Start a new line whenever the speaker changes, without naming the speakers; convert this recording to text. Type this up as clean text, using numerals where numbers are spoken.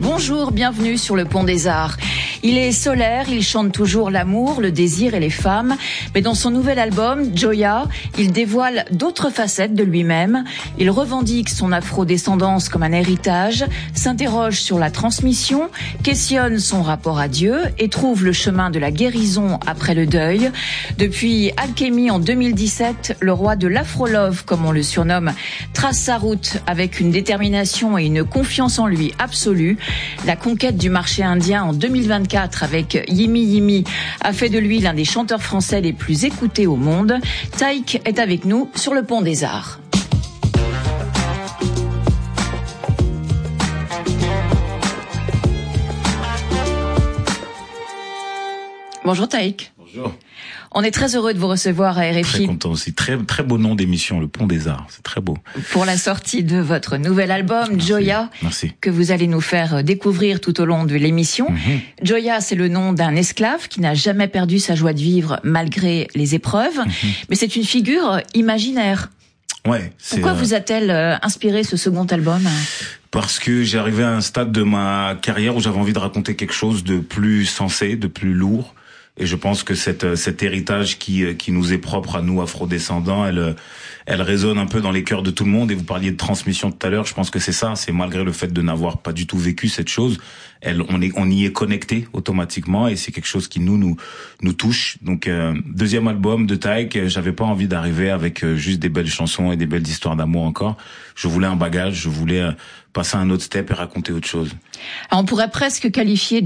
Bonjour, bienvenue sur le Pont des Arts. Il est solaire, il chante toujours l'amour, le désir et les femmes. Mais dans son nouvel album, Gioia, il dévoile d'autres facettes de lui-même. Il revendique son afro-descendance comme un héritage, s'interroge sur la transmission, questionne son rapport à Dieu et trouve le chemin de la guérison après le deuil. Depuis Alchemy en 2017, le roi de l'afro-love, comme on le surnomme, trace sa route avec une détermination et une confiance en lui absolue. La conquête du marché indien en 2024 avec Yimi Yimi a fait de lui l'un des chanteurs français les plus écoutés au monde. Taïk est avec nous sur le Pont des Arts. Bonjour Taïk.
Bonjour.
On est très heureux de vous recevoir à RFI.
Très content aussi. Très beau nom d'émission, le Pont des Arts. C'est très beau.
Pour la sortie de votre nouvel album, Gioia, que vous allez nous faire découvrir tout au long de l'émission. Gioia, c'est le nom d'un esclave qui n'a jamais perdu sa joie de vivre malgré les épreuves. Mais c'est une figure imaginaire.
Ouais.
Pourquoi vous a-t-elle inspiré ce second album ?
Parce que j'ai arrivé à un stade de ma carrière où j'avais envie de raconter quelque chose de plus sensé, de plus lourd. Et je pense que cet héritage qui nous est propre à nous, afro-descendants, elle résonne un peu dans les cœurs de tout le monde. Et vous parliez de transmission tout à l'heure, je pense que c'est ça. C'est malgré le fait de n'avoir pas du tout vécu cette chose, on y est connecté automatiquement et c'est quelque chose qui nous touche. Donc deuxième album de Taïk, j'avais pas envie d'arriver avec juste des belles chansons et des belles histoires d'amour encore. Je voulais un bagage, je voulais passer un autre step et raconter autre chose.
Alors on pourrait presque qualifier